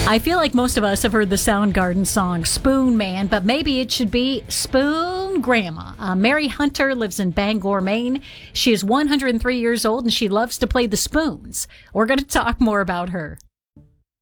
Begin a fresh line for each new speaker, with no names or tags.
I feel like most of us have heard the Soundgarden song Spoon Man, but maybe it should be Spoon Grandma. Mary Hunter lives in Bangor, Maine. She is 103 years old and she loves to play the spoons. We're going to talk more about her.